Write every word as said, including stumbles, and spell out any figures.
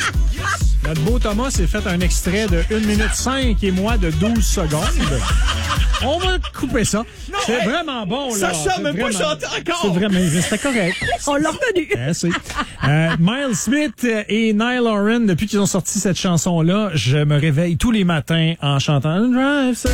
Notre beau Thomas s'est fait un extrait de une minute cinq et moi de douze secondes. On va couper ça. Non, c'est hey, vraiment bon, là. Sacha n'a même pas chanté encore. C'est vraiment, c'était correct. On l'a retenu. Merci. Euh, Miles Smith et Niall Horan, depuis qu'ils ont sorti cette chanson-là, je me réveille tous les matins en chantant Drive.